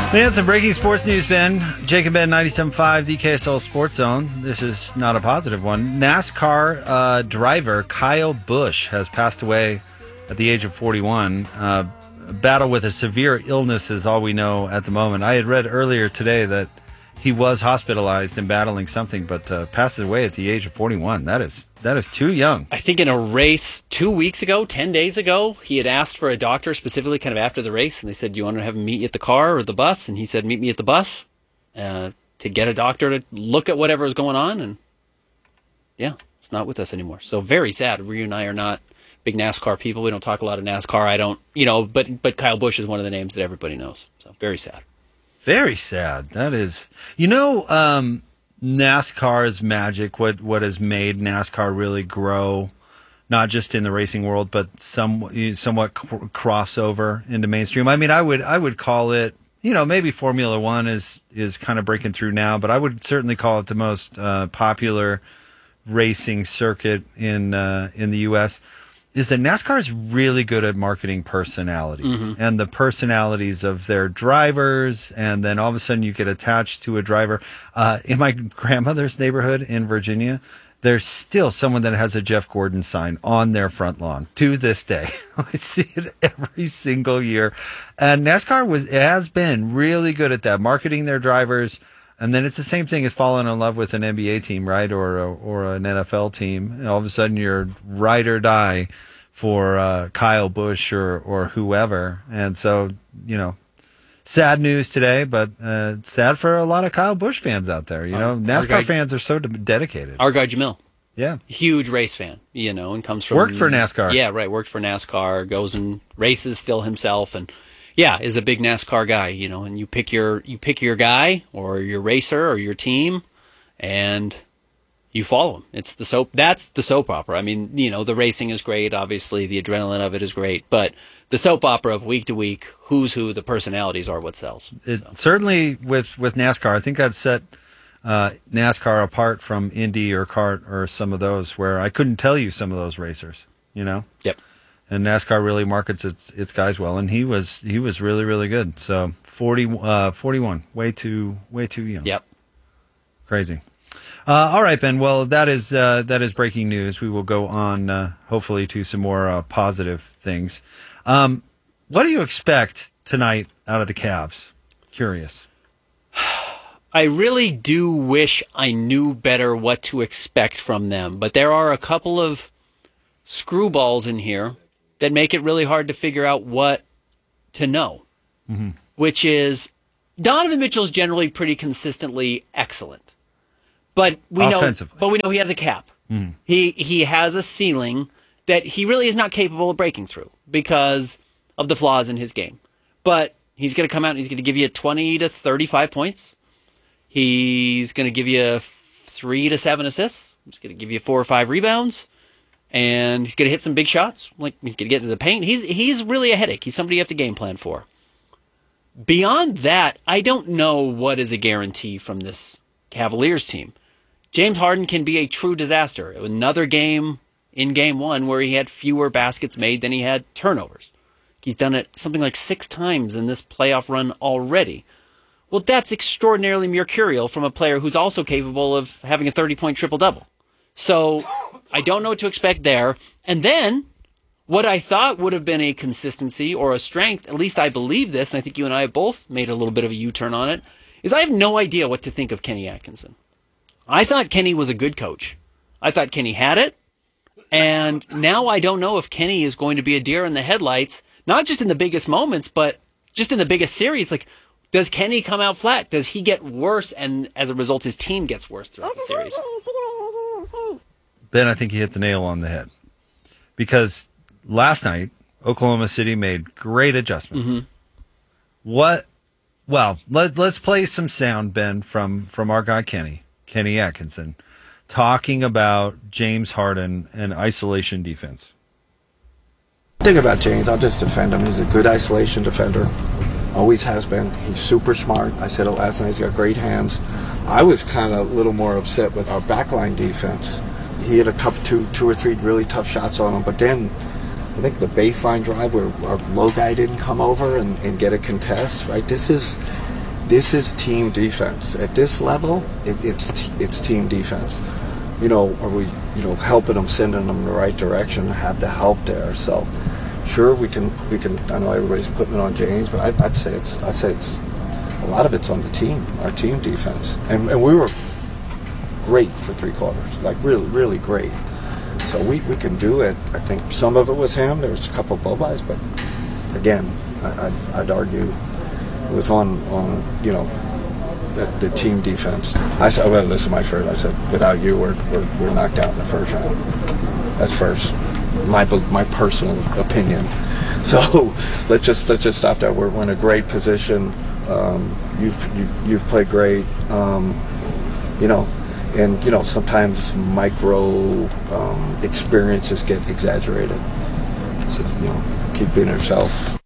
We had some breaking sports news, Ben. Jake and Ben, 97.5, the KSL Sports Zone. This is not a positive one. NASCAR driver Kyle Busch has passed away at the age of 41. A battle with a severe illness is all we know at the moment. I had read earlier today that he was hospitalized and battling something, but passes away at the age of 41. That is too young. I think in a race 2 weeks ago, 10 days ago, he had asked for a doctor specifically kind of after the race, and they said, do you want to have him meet you at the car or the bus? And he said, meet me at the bus to get a doctor to look at whatever is going on. And yeah, it's not with us anymore. So very sad. Ryu and I are not big NASCAR people. We don't talk a lot of NASCAR. I don't, but Kyle Busch is one of the names that everybody knows. So very sad. Very sad. That is, NASCAR's magic, what has made NASCAR really grow, not just in the racing world, but somewhat crossover into mainstream. I mean, I would call it, maybe Formula One is kind of breaking through now, but I would certainly call it the most popular racing circuit in the U.S. is that NASCAR is really good at marketing personalities and the personalities of their drivers. And then all of a sudden you get attached to a driver. In my grandmother's neighborhood in Virginia, there's still someone that has a Jeff Gordon sign on their front lawn to this day. I see it every single year. And NASCAR has been really good at that, marketing their drivers. And then it's the same thing as falling in love with an NBA team, right? Or an NFL team. And all of a sudden you're ride or die for Kyle Busch or whoever. And so, sad news today, but sad for a lot of Kyle Busch fans out there. NASCAR fans are so dedicated. Our guy Jamil. Yeah. Huge race fan, and comes from... Worked for NASCAR. Yeah, right. Worked for NASCAR, goes and races still himself, and yeah, is a big NASCAR guy, and you pick your guy or your racer or your team and you follow him. That's the soap opera. I mean, the racing is great, obviously, the adrenaline of it is great, but the soap opera of week to week, who's who, the personalities are what sells. Certainly with NASCAR, I think that set NASCAR apart from Indy or CART or some of those where I couldn't tell you some of those racers, Yep. And NASCAR really markets its guys well, and he was really, really good. So 41, way too young. Yep. Crazy. All right, Ben. Well, that is breaking news. We will go on, hopefully, to some more positive things. What do you expect tonight out of the Cavs? Curious. I really do wish I knew better what to expect from them, but there are a couple of screwballs in here that make it really hard to figure out what to know, which is Donovan Mitchell's generally pretty consistently excellent. But we know he has a cap. He has a ceiling that he really is not capable of breaking through because of the flaws in his game. But he's going to come out and he's going to give you 20 to 35 points. He's going to give you 3 to 7 assists. He's going to give you 4 or 5 rebounds. And he's going to hit some big shots. Like he's going to get into the paint. He's really a headache. He's somebody you have to game plan for. Beyond that, I don't know what is a guarantee from this Cavaliers team. James Harden can be a true disaster. Another game in game 1 where he had fewer baskets made than he had turnovers. He's done it something like 6 times in this playoff run already. Well, that's extraordinarily mercurial from a player who's also capable of having a 30-point triple-double. So I don't know what to expect there. And then what I thought would have been a consistency or a strength, at least I believe this, and I think you and I have both made a little bit of a U-turn on it, is I have no idea what to think of Kenny Atkinson. I thought Kenny was a good coach. I thought Kenny had it. And now I don't know if Kenny is going to be a deer in the headlights, not just in the biggest moments, but just in the biggest series. Like, does Kenny come out flat? Does he get worse? And as a result, his team gets worse throughout the series. Ben, I think you hit the nail on the head. Because last night, Oklahoma City made great adjustments. Let's play some sound, Ben, from our guy Kenny Atkinson, talking about James Harden and isolation defense. The thing about James, I'll just defend him. He's a good isolation defender. Always has been. He's super smart. I said it last night. He's got great hands. I was kind of a little more upset with our backline defense. He had two or three really tough shots on him, but then I think the baseline drive where our low guy didn't come over and get a contest, right? This is this is team defense. At this level, it's team defense. Are we, helping them, sending them in the right direction, have the help there. So, sure, we can. I know everybody's putting it on James, but I'd say it's a lot of it's on the team, our team defense, and we were great for 3 quarters, like really, really great. So we can do it. I think some of it was him. There was a couple of blow-bys, but again, I'd argue it was on the team defense. I said, well, this is my first. I said, without you, we're knocked out in the first round. That's first. My personal opinion. So let's just stop there. We're in a great position. You've played great. And sometimes micro experiences get exaggerated. So keep being yourself.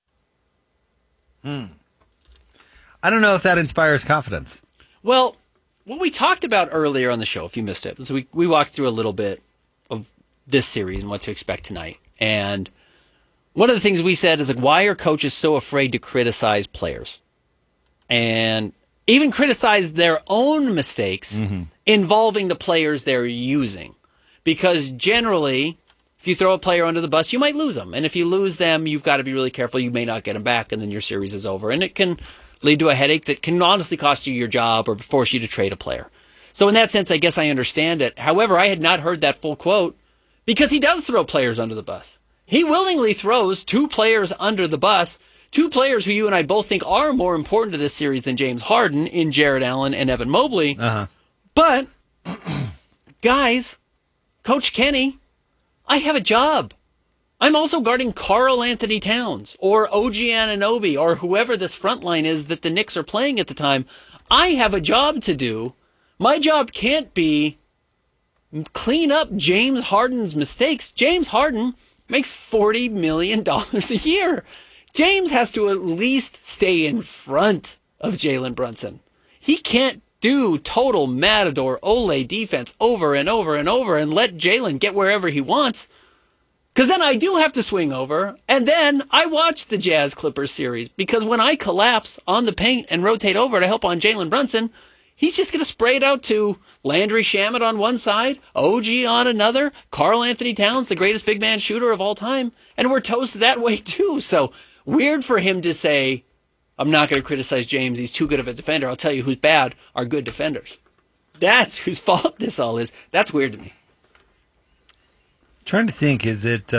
I don't know if that inspires confidence. Well, what we talked about earlier on the show, if you missed it, so we walked through a little bit of this series and what to expect tonight. And one of the things we said is, like, why are coaches so afraid to criticize players? And even criticize their own mistakes involving the players they're using. Because generally, if you throw a player under the bus, you might lose them. And if you lose them, you've got to be really careful. You may not get them back, and then your series is over. And it can lead to a headache that can honestly cost you your job or force you to trade a player. So in that sense, I guess I understand it. However, I had not heard that full quote because he does throw players under the bus. He willingly throws 2 players under the bus, 2 players who you and I both think are more important to this series than James Harden in Jared Allen and Evan Mobley. But, guys, Coach Kenny, I have a job. I'm also guarding Karl Anthony Towns or OG Anunoby or whoever this front line is that the Knicks are playing at the time. I have a job to do. My job can't be clean up James Harden's mistakes. James Harden makes $40 million a year. James has to at least stay in front of Jalen Brunson. He can't do total Matador Ole defense over and over and over and let Jalen get wherever he wants. Because then I do have to swing over, and then I watch the Jazz Clippers series. Because when I collapse on the paint and rotate over to help on Jalen Brunson, he's just going to spray it out to Landry Shamet on one side, OG on another, Karl Anthony Towns, the greatest big man shooter of all time, and we're toast that way too. So weird for him to say, I'm not going to criticize James, he's too good of a defender. I'll tell you who's bad are good defenders. That's whose fault this all is. That's weird to me. Trying to think, is it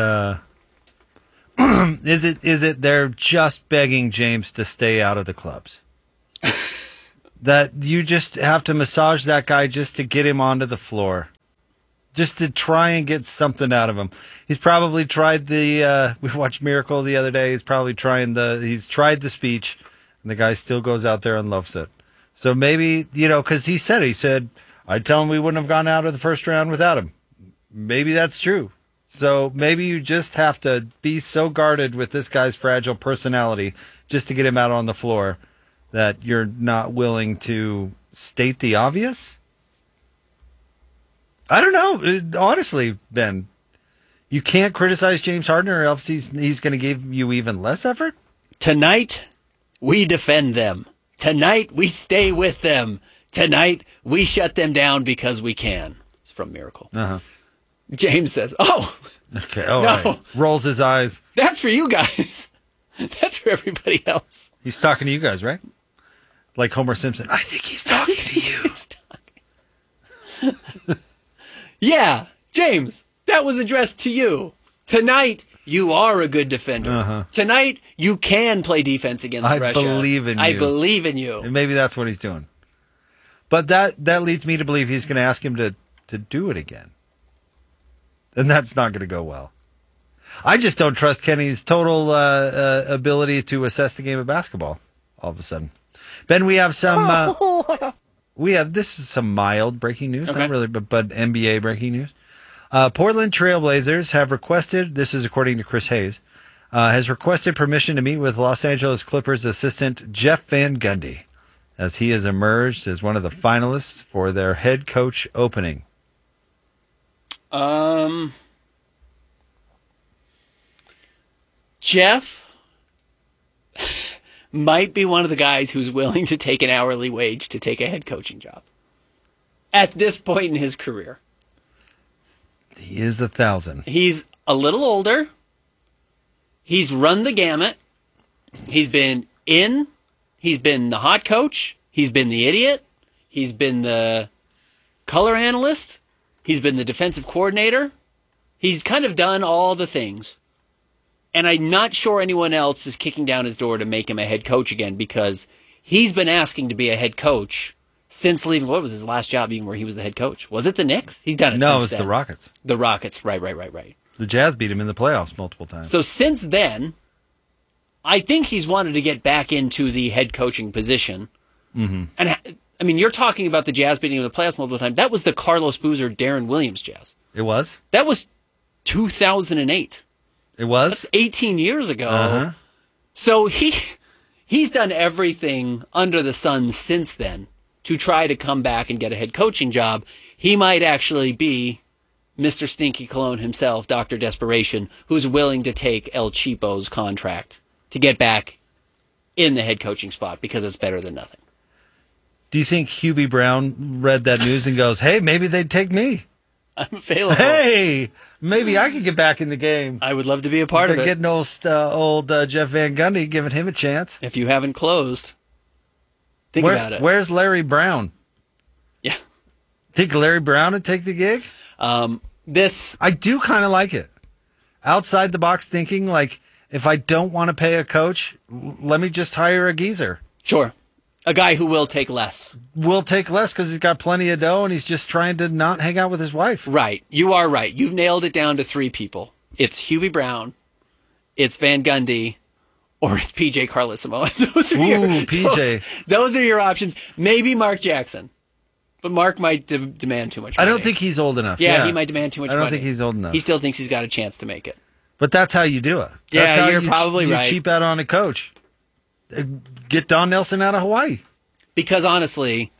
they're just begging James to stay out of the clubs? That you just have to massage that guy just to get him onto the floor, just to try and get something out of him. He's probably tried we watched Miracle the other day. He's tried the speech, and the guy still goes out there and loves it. So maybe, because he said, I'd tell him we wouldn't have gone out of the first round without him. Maybe that's true. So maybe you just have to be so guarded with this guy's fragile personality just to get him out on the floor that you're not willing to state the obvious? I don't know. Honestly, Ben, you can't criticize James Harden or else he's going to give you even less effort? Tonight, we defend them. Tonight, we stay with them. Tonight, we shut them down because we can. It's from Miracle. James says, okay, all right. Rolls his eyes. That's for you guys. That's for everybody else. He's talking to you guys, right? Like Homer Simpson. I think he's talking to you. Yeah, James, that was addressed to you. Tonight, you are a good defender. Tonight, you can play defense against Russia. I believe in you. I believe in you. And maybe that's what he's doing. But that leads me to believe he's going to ask him to do it again. And that's not going to go well. I just don't trust Kenny's total ability to assess the game of basketball all of a sudden. Ben, we have some this is some mild breaking news, okay. Not really, but NBA breaking news. Portland Trailblazers have requested, this is according to Chris Hayes, has requested permission to meet with Los Angeles Clippers assistant Jeff Van Gundy as he has emerged as one of the finalists for their head coach opening. Jeff, might be one of the guys who's willing to take an hourly wage to take a head coaching job at this point in his career. He is 1,000. He's a little older. He's run the gamut. He's been the hot coach. He's been the idiot. He's been the color analyst. He's been the defensive coordinator. He's kind of done all the things. And I'm not sure anyone else is kicking down his door to make him a head coach again, because he's been asking to be a head coach since leaving. What was his last job even where he was the head coach? Was it the Knicks? He's done it No, since it was then. the Rockets. The Rockets, right. The Jazz beat him in the playoffs multiple times. So since then, I think he's wanted to get back into the head coaching position. Mm-hmm. And I mean, you're talking about the Jazz beating him in the playoffs multiple times. That was the Carlos Boozer, Darren Williams Jazz. It was? That was 2008. It was? That's 18 years ago. So he's done everything under the sun since then to try to come back and get a head coaching job. He might actually be Mr. Stinky Cologne himself, Dr. Desperation, who's willing to take El Cheapo's contract to get back in the head coaching spot because it's better than nothing. Do you think Hubie Brown read that news and goes, hey, maybe they'd take me? I'm available. Hey, maybe I could get back in the game. I would love to be a part of They're it. getting old Jeff Van Gundy, giving him a chance. If you haven't closed, think about it. Where's Larry Brown? Yeah. Think Larry Brown would take the gig? I do kind of like it. Outside the box thinking, like, if I don't want to pay a coach, let me just hire a geezer. Sure. A guy who will take less. Will take less because he's got plenty of dough and he's just trying to not hang out with his wife. Right. You are right. You've nailed it down to three people. It's Hubie Brown, it's Van Gundy, or it's PJ Carlesimo. Those are your options. Maybe Mark Jackson. But Mark might demand too much money. I don't think he's old enough. Yeah, he might demand too much money. I don't think he's old enough. He still thinks he's got a chance to make it. But that's how you do it. Yeah, That's how you're probably you right. cheap out on a coach. Get Don Nelson out of Hawaii. Because honestly,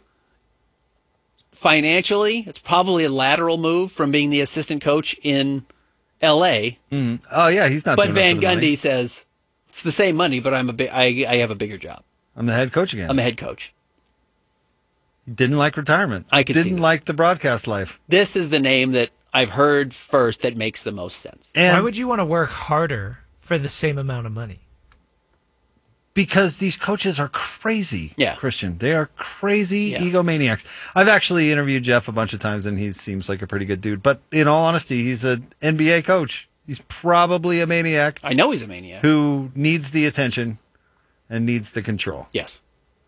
financially, it's probably a lateral move from being the assistant coach in L.A. Oh, yeah, he's not But doing Van it for the money. Gundy says, it's the same money, but I have a bigger job. I'm the head coach again. I'm a head coach. He didn't like retirement. I could see Didn't this. like the broadcast life. This is the name that I've heard first that makes the most sense. And Why would you want to work harder for the same amount of money? because these coaches are crazy, Yeah. Christian. They are crazy Yeah. egomaniacs. I've actually interviewed Jeff a bunch of times, and he seems like a pretty good dude. But in all honesty, he's an NBA coach. He's probably a maniac I know he's a maniac. who needs the attention and needs the control. Yes.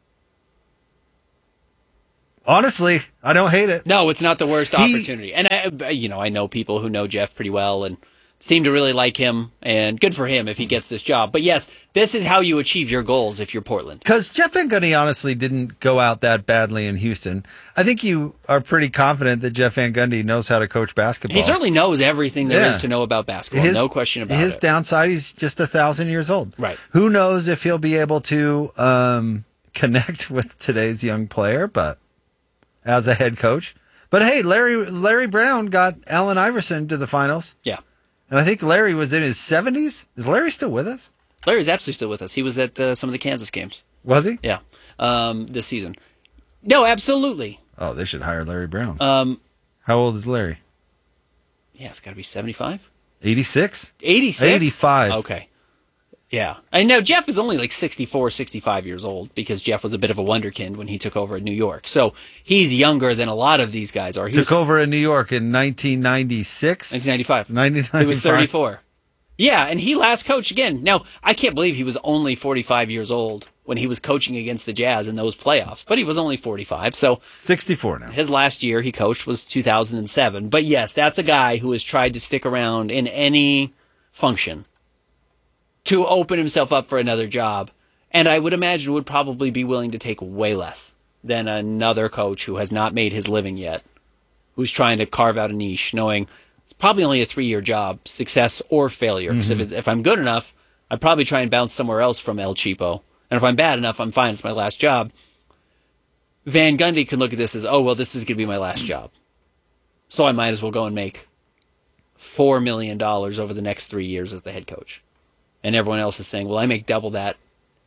Honestly, I don't hate it. No, it's not the worst opportunity. And I know people who know Jeff pretty well and seem to really like him, and good for him if he gets this job. But yes, this is how you achieve your goals if you're Portland. Because Jeff Van Gundy honestly didn't go out that badly in Houston. I think you are pretty confident that Jeff Van Gundy knows how to coach basketball. He certainly knows everything there is Yeah. to know about basketball. No question about his it. downside, he's just 1,000 years old. Right. Who knows if he'll be able to connect with today's young player, but as a head coach. But hey, Larry Brown got Allen Iverson to the finals. Yeah. And I think Larry was in his 70s. Is Larry still with us? Larry's absolutely still with us. He was at some of the Kansas games. Was he? Yeah. This season. No, absolutely. Oh, they should hire Larry Brown. How old is Larry? Yeah, it's got to be 75. 86? 86? 85. Okay. Yeah. I know Jeff is only like 64, 65 years old because Jeff was a bit of a wonderkind when he took over in New York. So he's younger than a lot of these guys are. He Took was over in New York in 1996? 1995. 1995. He was 34. Yeah, and he last coached again. Now, I can't believe he was only 45 years old when he was coaching against the Jazz in those playoffs, but he was only 45. So 64 now. his last year he coached was 2007. But yes, that's a guy who has tried to stick around in any function to open himself up for another job. And I would imagine would probably be willing to take way less than another coach who has not made his living yet, who's trying to carve out a niche, knowing it's probably only a 3-year job, success or failure. Because if I'm good enough, I'd probably try and bounce somewhere else from El Cheapo. And if I'm bad enough, I'm fine. It's my last job. Van Gundy can look at this as, oh, well, this is going to be my last job. So I might as well go and make $4 million over the next 3 years as the head coach. And everyone else is saying, well, I make double that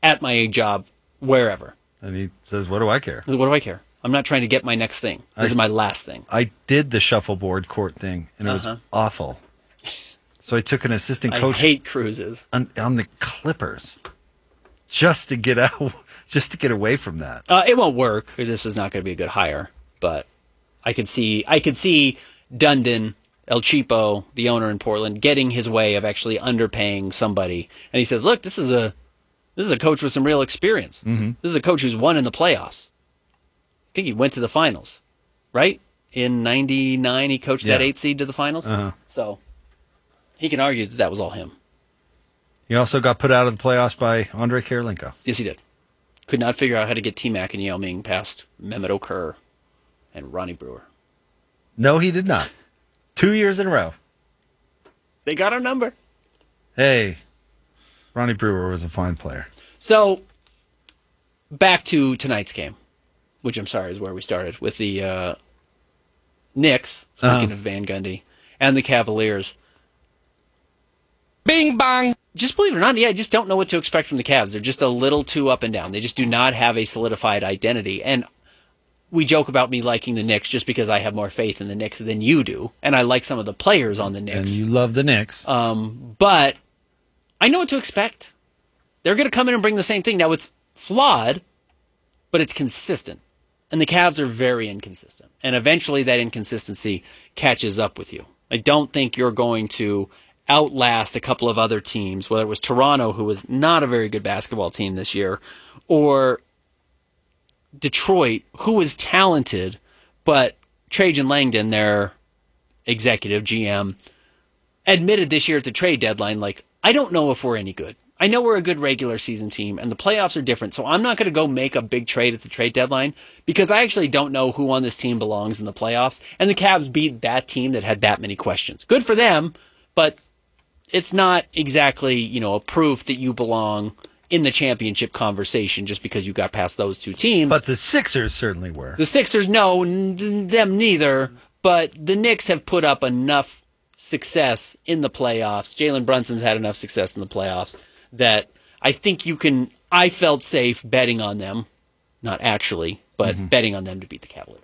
at my job, wherever. And he says, what do I care? What do I care? I'm not trying to get my next thing. This is my last thing. I did the shuffleboard court thing, and it was awful. So I took an assistant coach. I hate cruises. On the Clippers just to get out, just to get away from that. It won't work. This is not going to be a good hire, but I could see Dundon, El Cheapo, the owner in Portland, getting his way of actually underpaying somebody. And he says, look, this is a coach with some real experience. Mm-hmm. This is a coach who's won in the playoffs. I think he went to the finals, right? In 99, he coached that 8 seed to the finals. Uh-huh. So he can argue that was all him. He also got put out of the playoffs by Andrei Kirilenko. Yes, he did. Could not figure out how to get T-Mac and Yao Ming past Mehmet Okur and Ronnie Brewer. No, he did not. 2 years in a row. They got our number. Hey, Ronnie Brewer was a fine player. So, back to tonight's game, which I'm sorry is where we started, with the Knicks, speaking of Van Gundy, and the Cavaliers. Bing bang! Just believe it or not, I just don't know what to expect from the Cavs. They're just a little too up and down. They just do not have a solidified identity. And we joke about me liking the Knicks just because I have more faith in the Knicks than you do. And I like some of the players on the Knicks. And you love the Knicks. But I know what to expect. They're going to come in and bring the same thing. Now, it's flawed, but it's consistent. And the Cavs are very inconsistent. And eventually that inconsistency catches up with you. I don't think you're going to outlast a couple of other teams, whether it was Toronto, who was not a very good basketball team this year, or Detroit, who was talented, but Trajan Langdon, their executive GM, admitted this year at the trade deadline, like, I don't know if we're any good. I know we're a good regular season team, and the playoffs are different, so I'm not going to go make a big trade at the trade deadline because I actually don't know who on this team belongs in the playoffs, and the Cavs beat that team that had that many questions. Good for them, but it's not exactly, a proof that you belong in the championship conversation just because you got past those two teams. But the Sixers certainly were. The Sixers, no, them neither, but the Knicks have put up enough success in the playoffs. Jalen Brunson's had enough success in the playoffs that I think I felt safe betting on them, not actually, but betting on them to beat the Cavaliers.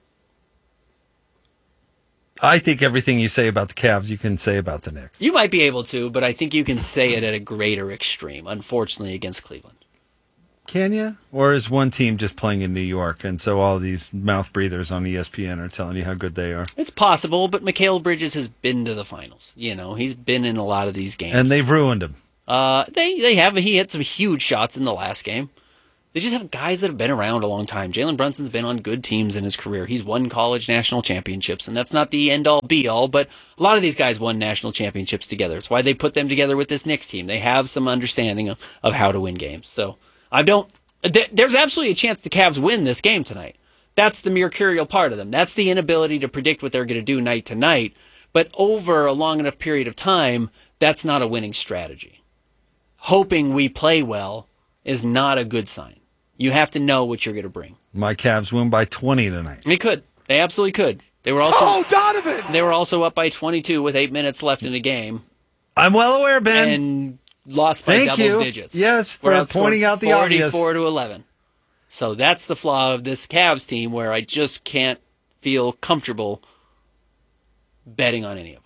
I think everything you say about the Cavs, you can say about the Knicks. You might be able to, but I think you can say it at a greater extreme, unfortunately, against Cleveland. Can you? Or is one team just playing in New York, and so all these mouth breathers on ESPN are telling you how good they are? It's possible, but Mikal Bridges has been to the finals. He's been in a lot of these games. And they've ruined him. They have. He hit some huge shots in the last game. They just have guys that have been around a long time. Jalen Brunson's been on good teams in his career. He's won college national championships, and that's not the end-all, be-all, but a lot of these guys won national championships together. It's why they put them together with this Knicks team. They have some understanding of how to win games. So there's absolutely a chance the Cavs win this game tonight. That's the mercurial part of them. That's the inability to predict what they're going to do night to night. But over a long enough period of time, that's not a winning strategy. Hoping we play well is not a good sign. You have to know what you're going to bring. My Cavs win by 20 tonight. They could. They absolutely could. They were also Donovan! They were also up by 22 with 8 minutes left in the game. I'm well aware, Ben. And lost by double digits. Yes, for pointing out the obvious. 44 to 11. So that's the flaw of this Cavs team where I just can't feel comfortable betting on any of them.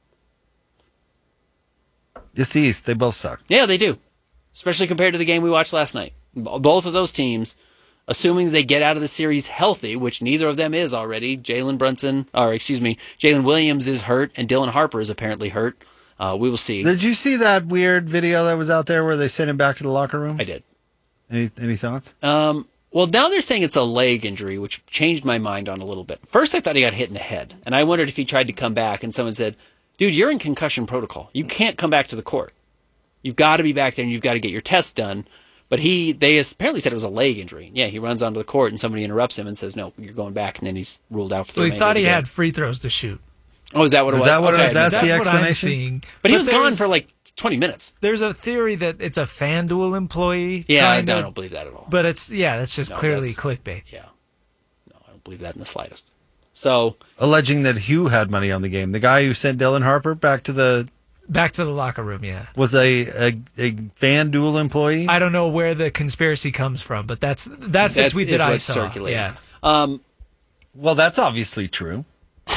This East, they both suck. Yeah, they do. Especially compared to the game we watched last night. Both of those teams, assuming they get out of the series healthy, which neither of them is already. Jalen Williams is hurt, and Dylan Harper is apparently hurt. We will see. Did you see that weird video that was out there where they sent him back to the locker room? I did. Any thoughts? Well, now they're saying it's a leg injury, which changed my mind on a little bit. First, I thought he got hit in the head, and I wondered if he tried to come back, and someone said, dude, you're in concussion protocol. You can't come back to the court. You've got to be back there, and you've got to get your test done. But they apparently said it was a leg injury. Yeah, he runs onto the court, and somebody interrupts him and says, no, you're going back, and then he's ruled out for the remainder thought of the he game. had free throws to shoot. Oh, is that what it was? That's the explanation? What I'm seeing. But he was gone for like 20 minutes. There's a theory that it's a FanDuel employee. Yeah, I don't believe that at all. But that's just clearly clickbait. Yeah. No, I don't believe that in the slightest. So, alleging that Hugh had money on the game. The guy who sent Dylan Harper back to the Back to the locker room, yeah. Was a FanDuel employee? I don't know where the conspiracy comes from, but that's the tweet that I saw. Circulating. Yeah. Well, that's obviously true.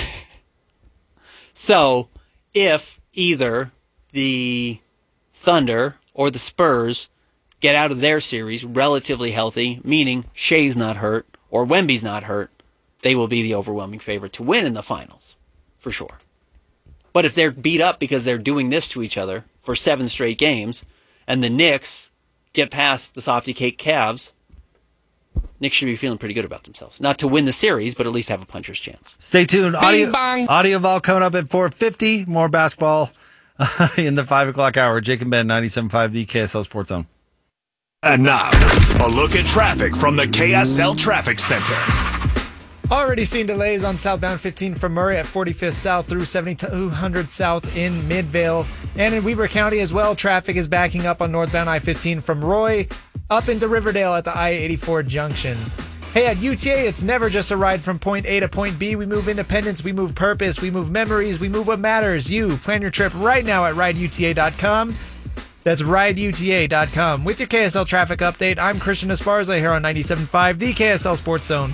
So, if either the Thunder or the Spurs get out of their series relatively healthy, meaning Shea's not hurt or Wemby's not hurt, they will be the overwhelming favorite to win in the finals, for sure. But if they're beat up because they're doing this to each other for 7 straight games, and the Knicks get past the softy cake Cavs, Knicks should be feeling pretty good about themselves. Not to win the series, but at least have a puncher's chance. Stay tuned. Audio Vol coming up at 4:50. More basketball in the 5 o'clock hour. Jake and Ben, 97.5, the KSL Sports Zone. And now, a look at traffic from the KSL Traffic Center. Already seen delays on southbound 15 from Murray at 45th South through 7200 South in Midvale. And in Weber County as well, traffic is backing up on northbound I-15 from Roy up into Riverdale at the I-84 junction. Hey, at UTA, it's never just a ride from point A to point B. We move independence, we move purpose, we move memories, we move what matters. You plan your trip right now at rideuta.com. That's rideuta.com. With your KSL traffic update, I'm Christian Esparza here on 97.5, the KSL Sports Zone.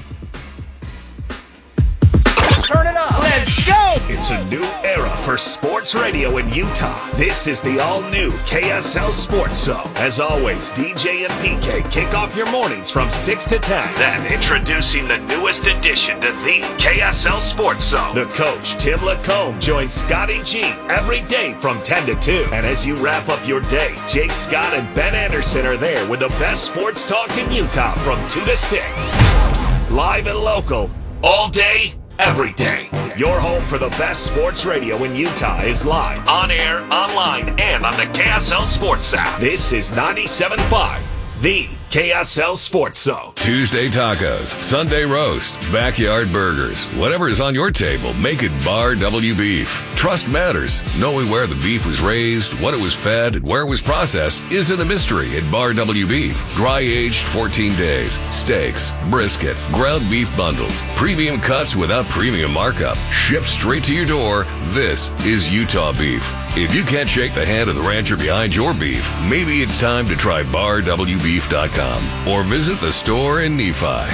Turn it up. Let's go! It's a new era for sports radio in Utah. This is the all-new KSL Sports Zone. As always, DJ and PK kick off your mornings from 6 to 10. Then, introducing the newest addition to the KSL Sports Zone. The coach, Tim Lacombe, joins Scotty G every day from 10 to 2. And as you wrap up your day, Jake Scott and Ben Anderson are there with the best sports talk in Utah from 2 to 6. Live and local, all day, every day. Your home for the best sports radio in Utah is live, on air, online, and on the KSL Sports app. This is 97.5, the KSL Sports Zone. Tuesday tacos, Sunday roast, backyard burgers. Whatever is on your table, make it Bar W Beef. Trust matters. Knowing where the beef was raised, what it was fed, and where it was processed isn't a mystery at Bar W Beef. Dry aged 14 days. Steaks, brisket, ground beef bundles, premium cuts without premium markup. Shipped straight to your door. This is Utah beef. If you can't shake the hand of the rancher behind your beef, maybe it's time to try BarWBeef.com or visit the store in Nephi.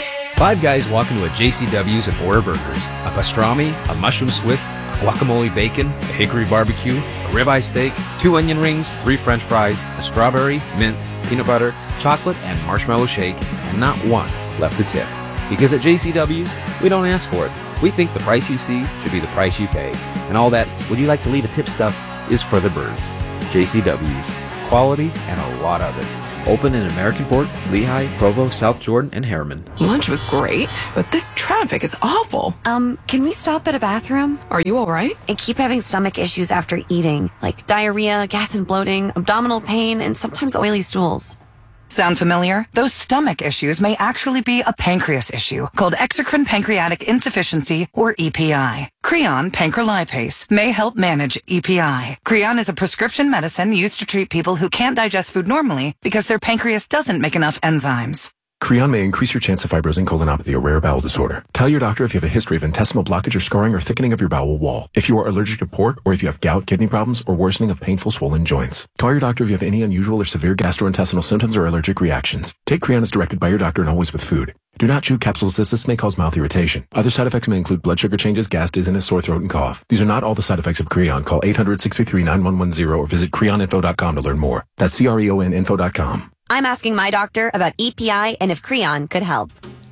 5 guys walk into a JCW's and order burgers, a pastrami, a mushroom Swiss, a guacamole bacon, a hickory barbecue, a ribeye steak, 2 onion rings, 3 french fries, a strawberry, mint, peanut butter, chocolate, and marshmallow shake, and not one left to tip. Because at JCW's, we don't ask for it. We think the price you see should be the price you pay. And all that, would you like to leave a tip stuff, is for the birds. JCW's. Quality and a lot of it. Open in American Fork, Lehigh, Provo, South Jordan, and Harriman. Lunch was great, but this traffic is awful. Can we stop at a bathroom? Are you all right? I keep having stomach issues after eating, like diarrhea, gas and bloating, abdominal pain, and sometimes oily stools. Sound familiar? Those stomach issues may actually be a pancreas issue called exocrine pancreatic insufficiency, or EPI. Creon pancrelipase may help manage EPI. Creon is a prescription medicine used to treat people who can't digest food normally because their pancreas doesn't make enough enzymes. Creon may increase your chance of fibrosing colonopathy, a rare bowel disorder. Tell your doctor if you have a history of intestinal blockage or scarring or thickening of your bowel wall. If you are allergic to pork, or if you have gout, kidney problems, or worsening of painful swollen joints. Call your doctor if you have any unusual or severe gastrointestinal symptoms or allergic reactions. Take Creon as directed by your doctor and always with food. Do not chew capsules as this may cause mouth irritation. Other side effects may include blood sugar changes, gas, dizziness, sore throat, and cough. These are not all the side effects of Creon. Call 800-633-9110 or visit creoninfo.com to learn more. That's CREONinfo.com. I'm asking my doctor about EPI and if Creon could help.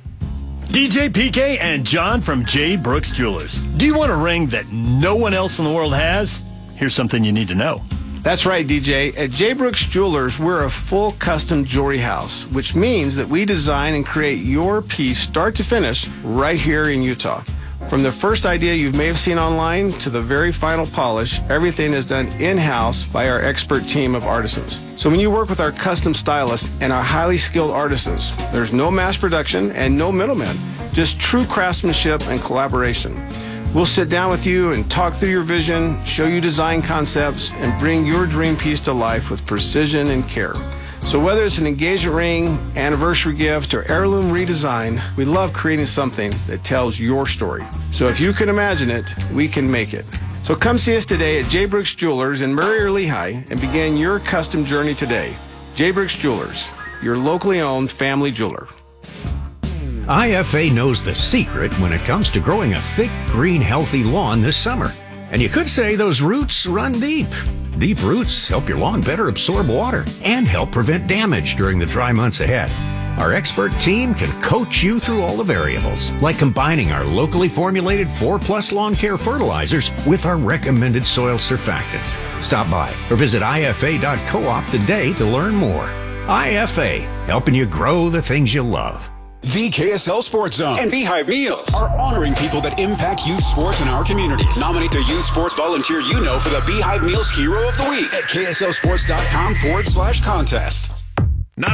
DJ PK and John from J. Brooks Jewelers. Do you want a ring that no one else in the world has? Here's something you need to know. That's right, DJ. At J. Brooks Jewelers, we're a full custom jewelry house, which means that we design and create your piece start to finish right here in Utah. From the first idea you may have seen online to the very final polish, everything is done in-house by our expert team of artisans. So when you work with our custom stylists and our highly skilled artisans, there's no mass production and no middlemen, just true craftsmanship and collaboration. We'll sit down with you and talk through your vision, show you design concepts, and bring your dream piece to life with precision and care. So whether it's an engagement ring, anniversary gift, or heirloom redesign, we love creating something that tells your story. So if you can imagine it, we can make it. So come see us today at J. Brooks Jewelers in Murray or Lehigh and begin your custom journey today. J. Brooks Jewelers, your locally owned family jeweler. IFA knows the secret when it comes to growing a thick, green, healthy lawn this summer. And you could say those roots run deep. Deep roots help your lawn better absorb water and help prevent damage during the dry months ahead. Our expert team can coach you through all the variables, like combining our locally formulated 4+ lawn care fertilizers with our recommended soil surfactants. Stop by or visit ifa.coop today to learn more. IFA, helping you grow the things you love. The KSL Sports Zone and Beehive Meals are honoring people that impact youth sports in our communities. Nominate the youth sports volunteer you know for the Beehive Meals Hero of the Week at kslsports.com/contest.